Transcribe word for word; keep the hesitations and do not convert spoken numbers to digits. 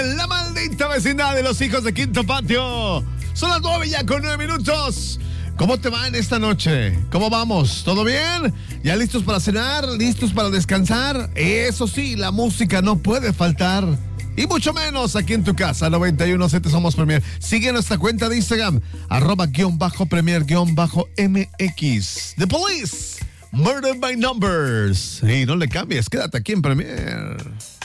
La Maldita Vecindad de los Hijos de Quinto Patio. Son las nueve ya con nueve minutos. ¿Cómo te va en esta noche? ¿Cómo vamos? ¿Todo bien? ¿Ya listos para cenar? ¿Listos para descansar? Eso sí, la música no puede faltar. Y mucho menos aquí en tu casa, noventa y uno punto siete Somos Premier. Sigue nuestra cuenta de Instagram, arroba guión bajo premier guión bajo mx. The Police, Murder by Numbers. Y no le cambies, quédate aquí en Premier.